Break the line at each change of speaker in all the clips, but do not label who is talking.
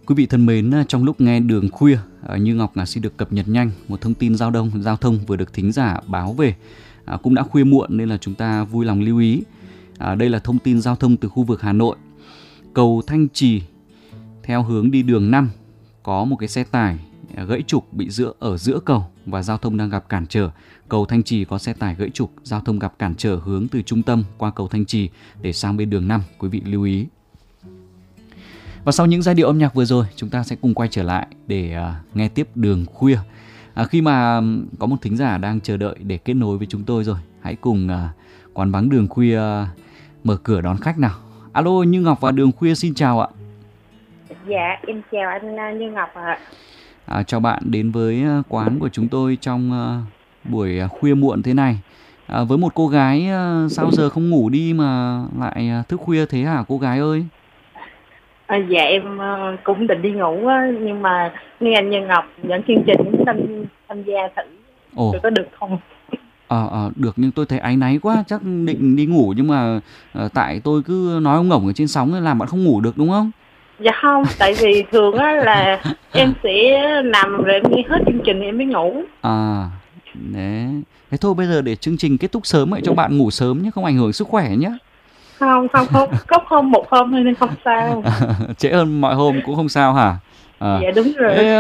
Quý vị thân mến, trong lúc nghe đường khuya, Như Ngọc xin được cập nhật nhanh một thông tin giao thông vừa được thính giả báo về. Cũng đã khuya muộn nên là chúng ta vui lòng lưu ý. Đây là thông tin giao thông từ khu vực Hà Nội. Cầu Thanh Trì theo hướng đi đường 5 có một cái xe tải gãy trục bị ở giữa cầu và giao thông đang gặp cản trở. Cầu Thanh Trì có xe tải gãy trục, giao thông gặp cản trở hướng từ trung tâm qua cầu Thanh Trì để sang bên đường 5. Quý vị lưu ý. Và sau những giai điệu âm nhạc vừa rồi, chúng ta sẽ cùng quay trở lại để nghe tiếp đường khuya. Khi mà có một thính giả đang chờ đợi để kết nối với chúng tôi rồi, hãy cùng quán vắng đường khuya mở cửa đón khách nào. Alo, Như Ngọc và đường khuya xin chào ạ.
Dạ, em chào anh Như Ngọc ạ.
Chào bạn đến với quán của chúng tôi trong buổi khuya muộn thế này. Với một cô gái sao giờ không ngủ đi mà lại thức khuya thế hả cô gái ơi?
Dạ em cũng định đi ngủ á, nhưng mà nghe anh Như Ngọc dẫn chương trình cũng tham gia thử. Rồi có được không?
Được, nhưng tôi thấy áy náy quá, chắc định đi ngủ nhưng mà tại tôi cứ nói ông ngổng ở trên sóng làm bạn không ngủ được đúng không?
Dạ không, tại vì thường á là em sẽ nằm rồi em nghe hết chương trình em mới ngủ.
Đấy. Thế thôi bây giờ để chương trình kết thúc sớm vậy cho bạn ngủ sớm nhé, không ảnh hưởng sức khỏe nhé.
Không, có hôm một hôm thôi nên không sao.
Trễ hơn mọi hôm cũng không sao hả?
Dạ đúng rồi.
Thế,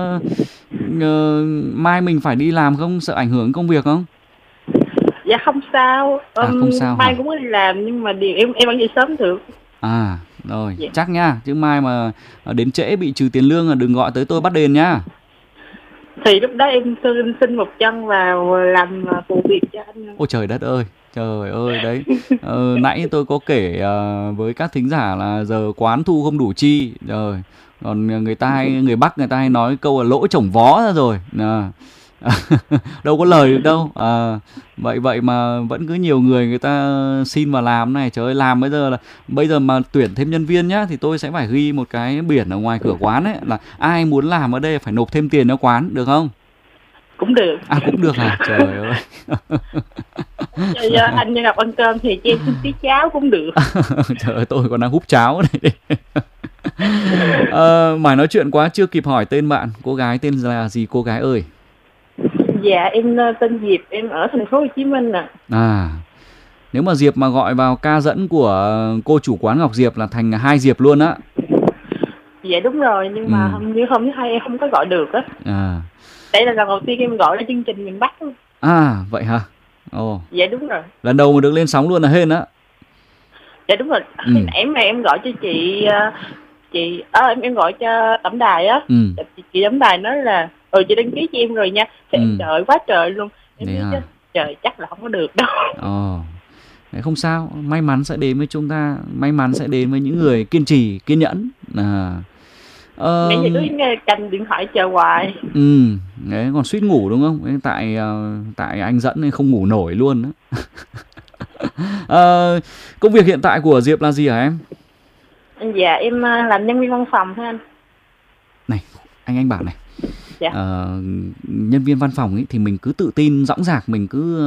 mai mình phải đi làm không? Sợ ảnh hưởng công việc không?
Dạ không sao.
Không sao
mai
hả?
cũng có đi làm nhưng mà em vẫn đi sớm được.
Rồi,
dạ.
Chắc nha. Chứ mai mà đến trễ bị trừ tiền lương là đừng gọi tới tôi bắt đền nhá.
Thì lúc đó em xin một chân vào làm phụ việc cho anh.
Ôi trời đất ơi. Trời ơi đấy. Nãy tôi có kể với các thính giả là giờ quán thu không đủ chi rồi. Còn người Bắc người ta hay nói câu là lỗ chổng vó ra rồi. Đâu có lời được đâu. Vậy mà vẫn cứ nhiều người ta xin vào làm này. Trời ơi, làm bây giờ mà tuyển thêm nhân viên nhá thì tôi sẽ phải ghi một cái biển ở ngoài cửa quán ấy là ai muốn làm ở đây phải nộp thêm tiền cho quán, được không?
Cũng được.
Cũng được hả? Trời ơi.
Giờ anh Như Ngọc ăn cơm thì cho em xin tí cháo cũng được.
Trời ơi, tôi còn đang húp cháo này. Mải nói chuyện quá chưa kịp hỏi tên bạn. Cô gái tên là gì cô gái ơi?
Dạ em tên Diệp, em ở thành phố Hồ Chí Minh ạ.
Nếu mà Diệp mà gọi vào ca dẫn của cô chủ quán Ngọc Diệp là thành 2 Diệp luôn á.
Dạ đúng rồi, nhưng mà như hôm thứ hai em không có gọi được á. Đây là lần đầu tiên em gọi đến chương trình miền Bắc.
Vậy hả?
Dạ đúng rồi.
Lần đầu mà được lên sóng luôn là hên á.
Dạ đúng rồi. Hồi nãy mà em gọi cho chị em gọi cho tổng đài á. Chị tổng đài nói là chị đăng ký cho em rồi nha. Thì em đợi quá trời luôn. Em nghĩ chứ trời chắc là không có được đâu.
Đấy, không sao, may mắn sẽ đến với chúng ta, may mắn sẽ đến với những người kiên trì, kiên nhẫn.
Nãy giờ cứ canh điện thoại chờ hoài.
Đấy, còn suýt ngủ đúng không? Tại anh dẫn nên không ngủ nổi luôn đó. Công việc hiện tại của Diệp là gì hả em?
Dạ em làm nhân viên văn phòng thôi anh.
Này, anh bảo này.
Dạ.
Nhân viên văn phòng ấy thì mình cứ tự tin dõng dạc, mình cứ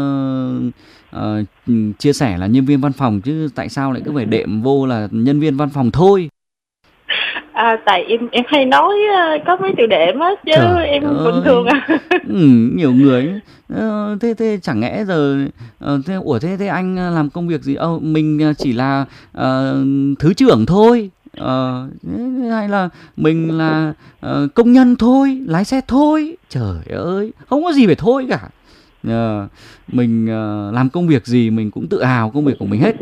chia sẻ là nhân viên văn phòng, chứ tại sao lại cứ phải đệm vô là nhân viên văn phòng thôi?
Tại em hay nói có mấy từ đệm á chứ. Trời em bình thường
nhiều người thế chẳng lẽ giờ thế anh làm công việc gì? Mình chỉ là thứ trưởng thôi. Hay là mình là công nhân thôi, lái xe thôi. Trời ơi, không có gì phải thôi cả. Mình làm công việc gì mình cũng tự hào công việc của mình hết.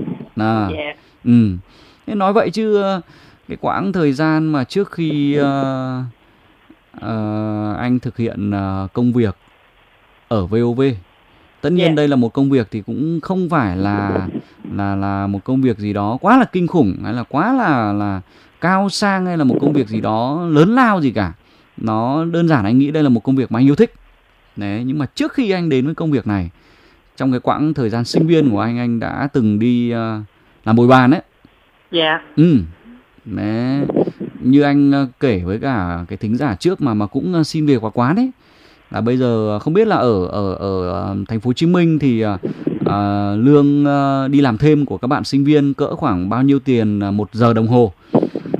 Thế nói vậy chứ cái quãng thời gian mà trước khi anh thực hiện công việc ở VOV, tất nhiên đây là một công việc thì cũng không phải là một công việc gì đó quá là kinh khủng hay là quá là cao sang hay là một công việc gì đó lớn lao gì cả. Nó đơn giản anh nghĩ đây là một công việc mà anh yêu thích. Đấy, nhưng mà trước khi anh đến với công việc này, trong cái quãng thời gian sinh viên của anh đã từng đi làm bồi bàn ấy.
Dạ.
Đấy, như anh kể với cả cái thính giả trước mà cũng xin việc vào quán ấy, là bây giờ không biết là ở thành phố Hồ Chí Minh thì lương đi làm thêm của các bạn sinh viên cỡ khoảng bao nhiêu tiền 1 giờ đồng hồ.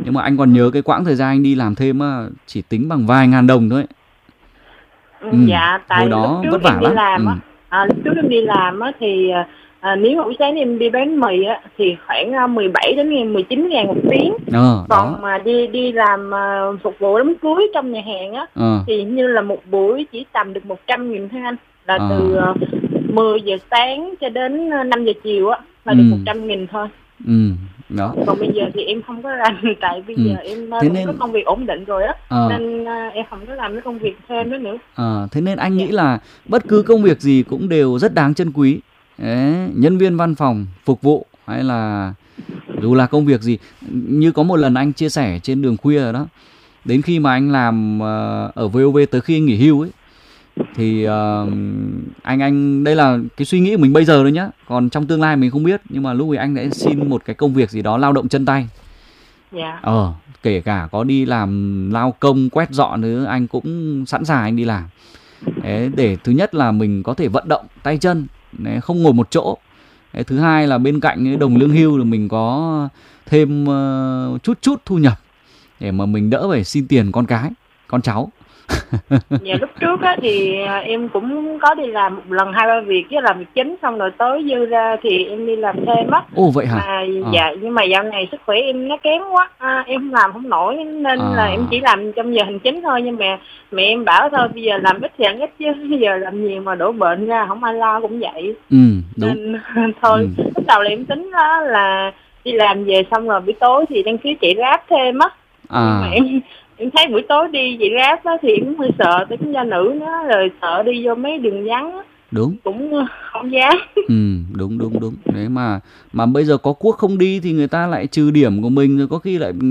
Nhưng mà anh còn nhớ cái quãng thời gian anh đi làm thêm á, chỉ tính bằng vài ngàn đồng thôi.
Dạ, tại
hồi đó vất vả lắm.
Lúc trước em đi làm á thì nếu mà buổi sáng em đi bán mì á thì khoảng 17 đến 19 ngàn một tiếng. Còn
đó.
mà đi làm phục vụ đám cưới trong nhà hàng á thì như là một buổi chỉ tầm được 100.000 thôi anh. Là từ 10 giờ sáng cho đến 5 giờ chiều á là được 100.000 thôi.
Đó.
Còn bây giờ thì em không có làm, tại bây giờ em cũng có công việc ổn định rồi á, nên em không có làm cái công việc thêm nữa.
Thế nên anh nghĩ là bất cứ công việc gì cũng đều rất đáng trân quý. Đấy, nhân viên văn phòng, phục vụ hay là dù là công việc gì. Như có một lần anh chia sẻ trên đường khuya rồi đó. Đến khi mà anh làm ở VOV tới khi anh nghỉ hưu ấy, thì anh đây là cái suy nghĩ của mình bây giờ thôi nhá, còn trong tương lai mình không biết, nhưng mà lúc ấy anh đã xin một cái công việc gì đó lao động chân tay. Kể cả có đi làm lao công quét dọn nữa anh cũng sẵn sàng anh đi làm. Đấy, để thứ nhất là mình có thể vận động tay chân, đấy, không ngồi một chỗ. Đấy, thứ hai là bên cạnh cái đồng lương hưu là mình có thêm chút thu nhập để mà mình đỡ phải xin tiền con cái, con cháu.
Dạ, lúc trước á thì em cũng có đi làm một lần 2-3 việc, với làm việc chính xong rồi tối dư ra thì em đi làm thêm á.
Vậy hả?
Dạ, nhưng mà dạo này sức khỏe em nó kém quá, em không làm không nổi nên là em chỉ làm trong giờ hành chính thôi. Nhưng mà mẹ em bảo thôi bây giờ làm ít thì ăn ít, chứ bây giờ làm nhiều mà đổ bệnh ra không ai lo cũng vậy.
Đúng.
Nên thôi lúc đầu là em tính đó là đi làm về xong rồi buổi tối thì đăng ký chạy Grab thêm á. Nhưng mà em thấy buổi tối đi chạy Grab á thì em cũng hơi sợ tính gia nữ nữa, rồi sợ đi vô mấy đường vắng á.
Đúng.
Cũng không dám.
Đúng. Đấy mà bây giờ có quốc không đi thì người ta lại trừ điểm của mình, rồi có khi lại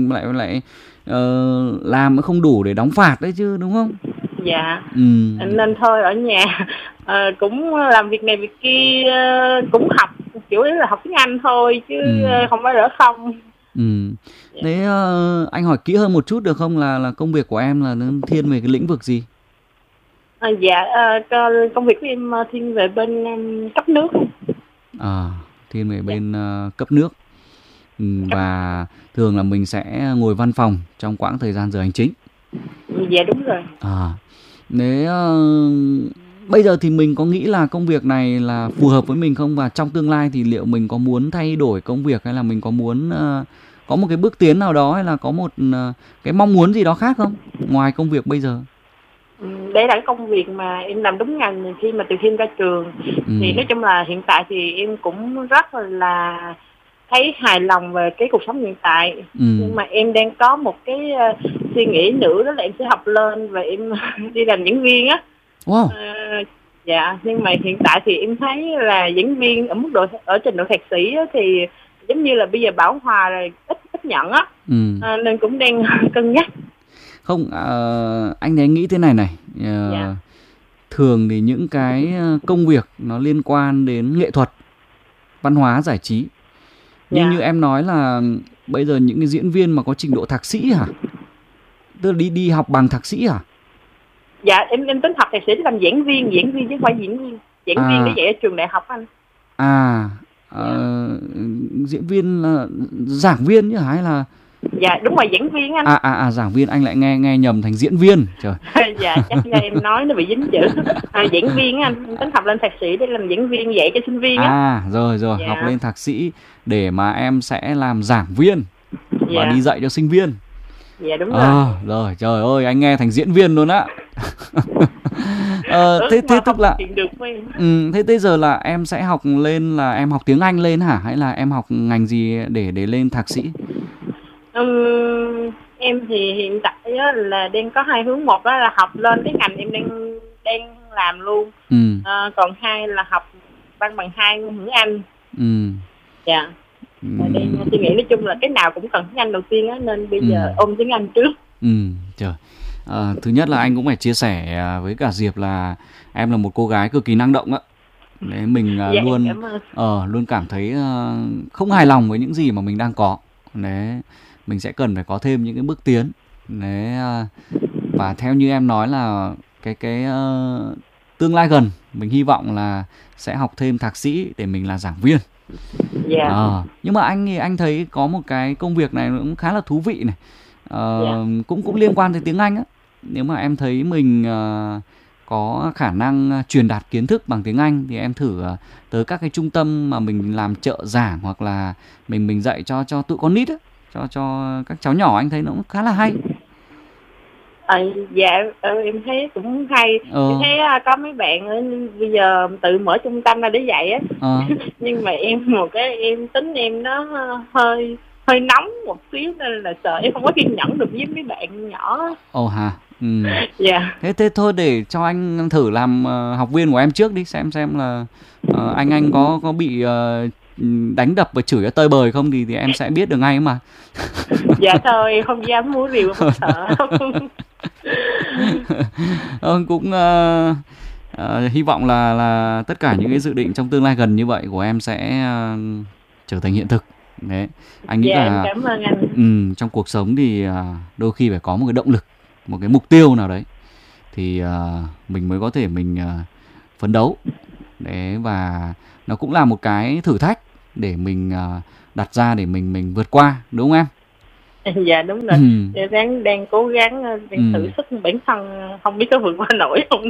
làm nó không đủ để đóng phạt đấy chứ, đúng không?
Dạ. Nên thôi ở nhà cũng làm việc này việc kia, cũng học, chủ yếu là học tiếng Anh thôi chứ không phải đỡ không.
Thế anh hỏi kỹ hơn một chút được không, là công việc của em là nó thiên về cái lĩnh vực gì?
Công việc của em thiên về bên cấp nước.
Thiên về bên cấp nước. Và thường là mình sẽ ngồi văn phòng trong quãng thời gian giờ hành chính.
Dạ đúng rồi.
Nếu bây giờ thì mình có nghĩ là công việc này là phù hợp với mình không, và trong tương lai thì liệu mình có muốn thay đổi công việc, hay là mình có muốn có một cái bước tiến nào đó, hay là có một cái mong muốn gì đó khác không ngoài công việc bây giờ?
Đấy là cái công việc mà em làm đúng ngành khi mà từ khi em ra trường. Thì nói chung là hiện tại thì em cũng rất là thấy hài lòng về cái cuộc sống hiện tại. Nhưng mà em đang có một cái suy nghĩ nữa, đó là em sẽ học lên và em đi làm diễn viên á. Dạ, nhưng mà hiện tại thì em thấy là diễn viên ở mức độ, ở trình độ thạc sĩ á, thì giống như là bây giờ bão hòa rồi, ít nhận á. Nên cũng đang cân nhắc.
Không, anh nghĩ thế này. Thường thì những cái công việc nó liên quan đến nghệ thuật, văn hóa, giải trí. Nhưng như em nói là bây giờ những cái diễn viên mà có trình độ thạc sĩ hả? Tức là đi học bằng thạc sĩ hả?
Dạ, em tính học thạc sĩ để làm diễn viên chứ không phải diễn viên. Diễn viên để dạy ở trường đại học anh.
Diễn viên là giảng viên chứ hay là?
Dạ đúng rồi, diễn viên anh.
Giảng viên, anh lại nghe nhầm thành diễn viên. Trời.
Dạ, chắc do em nói nó bị dính chữ. Diễn viên anh, em tính học lên thạc sĩ để làm diễn viên dạy cho sinh viên á.
Rồi, học lên thạc sĩ để mà em sẽ làm giảng viên và đi dạy cho sinh viên.
Dạ đúng rồi.
Rồi, trời ơi, anh nghe thành diễn viên luôn á. Thế tức là thế giờ là em sẽ học lên, là em học tiếng Anh lên hả, hay là em học ngành gì để lên thạc sĩ?
Em thì hiện tại là đang có hai hướng, một đó là học lên cái ngành em đang làm luôn. Còn hai là học văn bằng 2 ngôn ngữ Anh. Dạ. Đang suy nghĩ, nói chung là cái nào cũng cần tiếng Anh đầu tiên á, nên bây giờ ôm tiếng Anh trước.
Trời. Thứ nhất là anh cũng phải chia sẻ với cả Diệp là em là một cô gái cực kỳ năng động á. Đấy, mình luôn cảm thấy không hài lòng với những gì mà mình đang có. Đấy, mình sẽ cần phải có thêm những cái bước tiến. Đấy, và theo như em nói là cái tương lai gần mình hy vọng là sẽ học thêm thạc sĩ để mình là giảng viên.
Dạ.
Nhưng mà anh thì anh thấy có một cái công việc này cũng khá là thú vị này. Cũng liên quan tới tiếng Anh á. Nếu mà em thấy mình có khả năng truyền đạt kiến thức bằng tiếng Anh thì em thử tới các cái trung tâm mà mình làm trợ giảng, hoặc là mình dạy cho tụi con nít á, cho các cháu nhỏ, anh thấy nó cũng khá là hay.
Dạ, em thấy cũng hay. Em thấy có mấy bạn bây giờ tự mở trung tâm ra để dạy á. Nhưng mà em tính em nó hơi nóng một xíu nên là sợ em không có kiên nhẫn được với mấy bạn nhỏ.
Hả?
Dạ.
Thế thôi để cho anh thử làm học viên của em trước đi, xem là anh có bị đánh đập và chửi tơi bời không thì em sẽ biết được ngay mà.
Dạ thôi, em không dám múa rìu, không sợ.
Cũng hy vọng là tất cả những cái dự định trong tương lai gần như vậy của em sẽ trở thành hiện thực. Đấy, anh nghĩ là
cảm ơn anh.
Trong cuộc sống thì đôi khi phải có một cái động lực, một cái mục tiêu nào đấy thì mình mới có thể mình phấn đấu. Đấy, và nó cũng là một cái thử thách để mình đặt ra để mình vượt qua, đúng không em?
Dạ đúng rồi. Đang cố gắng thử sức bản thân, không biết có vượt qua nổi không.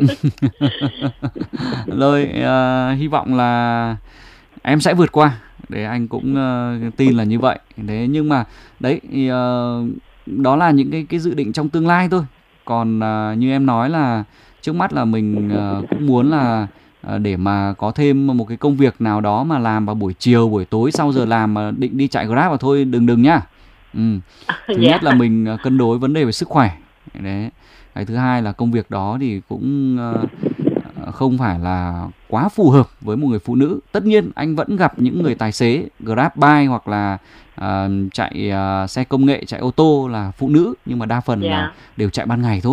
Rồi, hy vọng là em sẽ vượt qua. Để anh cũng tin là như vậy. Đấy, nhưng mà đấy thì, đó là những cái dự định trong tương lai thôi. Còn như em nói là trước mắt là mình cũng muốn là để mà có thêm một cái công việc nào đó mà làm vào buổi chiều, buổi tối sau giờ làm mà định đi chạy Grab, và thôi đừng nhá. Thứ nhất là mình cân đối vấn đề về sức khỏe. Đấy. Cái thứ hai là công việc đó thì cũng không phải là quá phù hợp với một người phụ nữ. Tất nhiên anh vẫn gặp những người tài xế Grab bike hoặc là chạy xe công nghệ, chạy ô tô là phụ nữ, nhưng mà đa phần là đều chạy ban ngày thôi.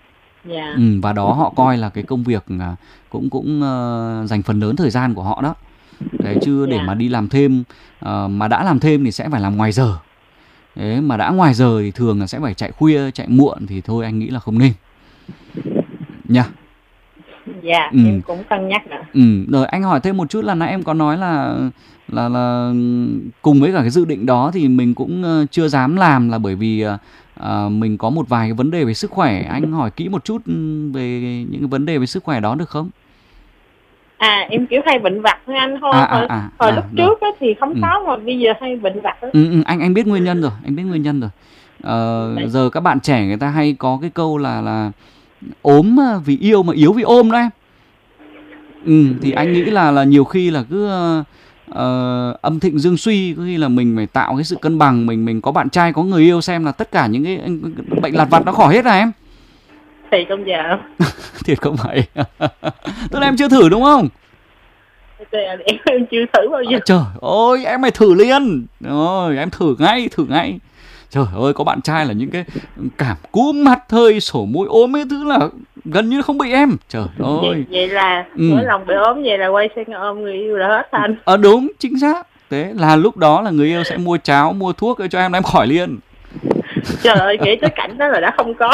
Và đó họ coi là cái công việc cũng dành phần lớn thời gian của họ đó. Đấy, chứ để mà đi làm thêm, mà đã làm thêm thì sẽ phải làm ngoài giờ. Đấy, mà đã ngoài giờ thì thường là sẽ phải chạy khuya, chạy muộn thì thôi anh nghĩ là không nên nha.
Dạ, em cũng cân nhắc nữa.
Rồi anh hỏi thêm một chút là nãy em có nói là cùng với cả cái dự định đó thì mình cũng chưa dám làm là bởi vì mình có một vài cái vấn đề về sức khỏe. Anh hỏi kỹ một chút về những cái vấn đề về sức khỏe đó được không?
Em kiểu hay bệnh vặt thôi anh. Hồi lúc trước thì không có, mà bây giờ hay bệnh vặt.
Anh biết nguyên nhân rồi. Giờ các bạn trẻ người ta hay có cái câu là ốm vì yêu mà yếu vì ôm đó em. Thì anh nghĩ là nhiều khi là cứ âm thịnh dương suy, có khi là mình phải tạo cái sự cân bằng. Mình có bạn trai, có người yêu, xem là tất cả những cái bệnh lặt vặt nó khỏi hết rồi em.
Thiệt không dạ?
Thiệt không vậy? Tức là em chưa thử đúng không?
Em chưa thử bao giờ.
Trời ơi, em phải thử liền. Rồi, em thử ngay. Trời ơi, có bạn trai là những cái cảm cúm, hắt hơi, sổ mũi, ốm ấy, thứ là gần như không bị em. Trời ơi.
Vậy là mỗi lần bị ốm vậy là quay sang ôm người yêu là hết anh.
Đúng, chính xác. Thế là lúc đó là người yêu sẽ mua cháo, mua thuốc cho em khỏi liền.
Trời ơi, nghĩ tới cảnh đó là đã không có.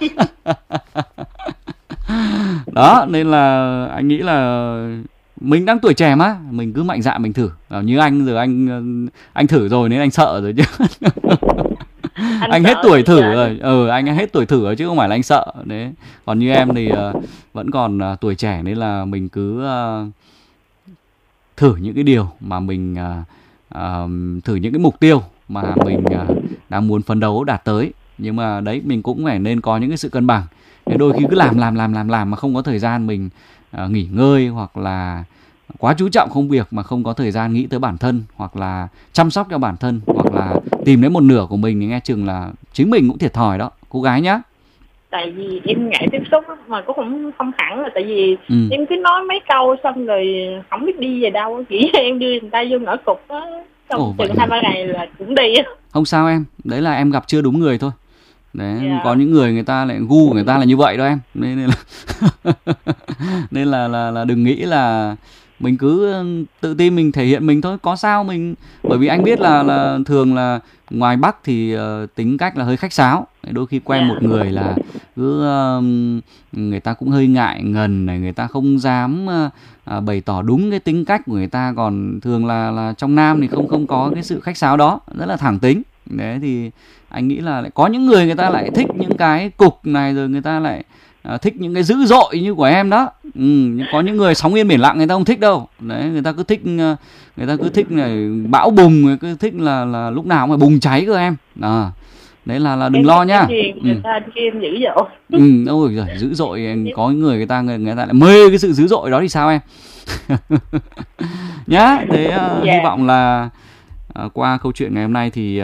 Đó, nên là anh nghĩ là mình đang tuổi trẻ mà, mình cứ mạnh dạn mình thử. Như anh giờ anh thử rồi nên anh sợ rồi chứ. Anh hết tuổi thử rồi. Anh hết tuổi thử rồi chứ không phải là anh sợ. Đấy. Còn như em thì vẫn còn tuổi trẻ nên là mình cứ thử những cái điều mà mình thử những cái mục tiêu mà mình đang muốn phấn đấu đạt tới. Nhưng mà đấy, mình cũng phải nên có những cái sự cân bằng. Đôi khi cứ làm mà không có thời gian mình nghỉ ngơi, hoặc là quá chú trọng công việc mà không có thời gian nghĩ tới bản thân, hoặc là chăm sóc cho bản thân, hoặc là tìm đến một nửa của mình thì nghe chừng là chính mình cũng thiệt thòi đó, cô gái nhá.
Tại vì em ngại tiếp xúc mà cũng không hẳn là tại vì em cứ nói mấy câu xong rồi không biết đi về đâu, chỉ em đưa người ta vô ngõ cụt á, xong chừng 2-3 ngày là cũng đi.
Không sao em, đấy là em gặp chưa đúng người thôi. Đấy, có những người ta lại gu người ta là như vậy đó em. Nên là đừng nghĩ là mình cứ tự tin mình thể hiện mình thôi, có sao mình, bởi vì anh biết là thường là ngoài Bắc thì tính cách là hơi khách sáo, đôi khi quen một người là cứ người ta cũng hơi ngại ngần này, người ta không dám bày tỏ đúng cái tính cách của người ta, còn thường là trong Nam thì không có cái sự khách sáo đó, rất là thẳng tính. Đấy thì anh nghĩ là lại có những người ta lại thích những cái cục này, rồi người ta lại thích những cái dữ dội như của em đó. Có những người sóng yên biển lặng người ta không thích đâu. Đấy, người ta cứ thích này bão bùng, người cứ thích là lúc nào cũng phải bùng cháy cơ em. Đấy là đừng lo nhá.
Người ta em dữ dội.
Ôi giời, dữ dội, có người ta lại mê cái sự dữ dội đó thì sao em? Nhá, thế hy vọng là qua câu chuyện ngày hôm nay thì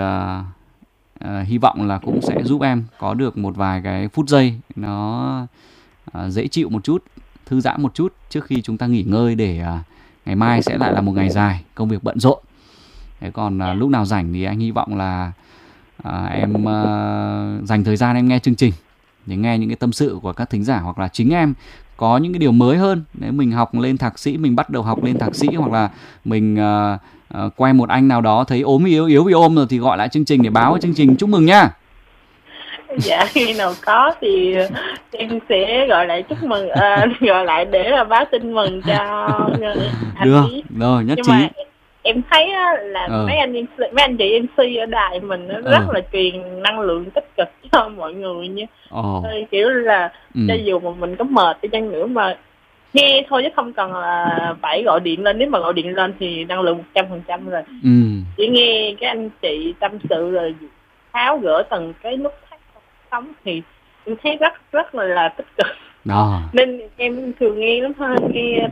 hy vọng là cũng sẽ giúp em có được một vài cái phút giây nó dễ chịu một chút, thư giãn một chút trước khi chúng ta nghỉ ngơi, để ngày mai sẽ lại là một ngày dài công việc bận rộn. Thế còn lúc nào rảnh thì anh hy vọng là em dành thời gian em nghe chương trình, để nghe những cái tâm sự của các thính giả, hoặc là chính em có những cái điều mới hơn. Nếu mình học lên thạc sĩ, mình bắt đầu học lên thạc sĩ, hoặc là mình quen một anh nào đó thấy ốm yếu vì ôm rồi thì gọi lại chương trình để báo chương trình chúc mừng nha.
Dạ, khi nào có thì em sẽ gọi lại chúc mừng, gọi lại để là báo tin mừng cho anh.
Được, rồi nhất trí.
Mà em thấy là mấy anh chị MC ở đài mình nó rất là truyền năng lượng tích cực cho mọi người nha. Kiểu là cho dù mà mình có mệt đi chăng nữa mà nghe thôi, chứ không cần là phải gọi điện lên. Nếu mà gọi điện lên thì năng lượng 100% rồi. Chỉ nghe cái anh chị tâm sự rồi tháo gỡ từng cái nút thắt cuộc sống thì em thấy rất là tích cực. Nên em thường nghe lắm thôi, nghe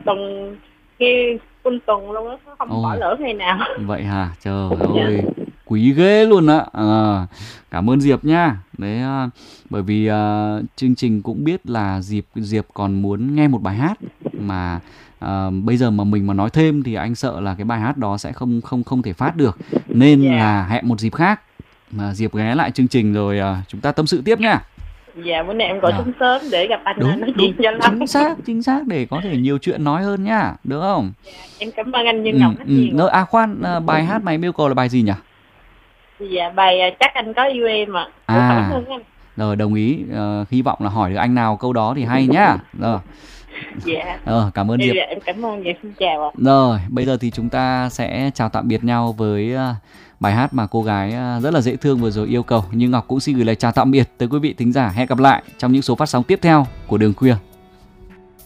full tuần luôn á, không bỏ lỡ ngày nào.
Vậy hả? Trời ơi, quý ghê luôn á. Cảm ơn Diệp nha. Đấy, bởi vì chương trình cũng biết là Diệp còn muốn nghe một bài hát mà bây giờ mà mình mà nói thêm thì anh sợ là cái bài hát đó sẽ không thể phát được, nên là hẹn một dịp khác mà Diệp ghé lại chương trình rồi chúng ta tâm sự tiếp nha.
Dạ, bữa nay em gọi sớm để gặp anh nói chuyện cho lắm.
Chính xác để có thể nhiều chuyện nói hơn nhá, được không?
Dạ, em cảm ơn anh Như Ngọc rất nhiều.
Khoan, bài hát mày yêu cầu là bài gì nhỉ?
Dạ, bài Chắc Anh Có Yêu Em ạ. Cảm ơn anh.
Rồi, đồng ý. Hy vọng là hỏi được anh nào câu đó thì hay nhá. Rồi.
Dạ.
Cảm ơn Diệp.
Em cảm ơn Diệp, xin chào ạ.
Rồi, bây giờ thì chúng ta sẽ chào tạm biệt nhau với bài hát mà cô gái rất là dễ thương vừa rồi yêu cầu. Nhưng Ngọc cũng xin gửi lời chào tạm biệt tới quý vị thính giả. Hẹn gặp lại trong những số phát sóng tiếp theo của Đường Khuya.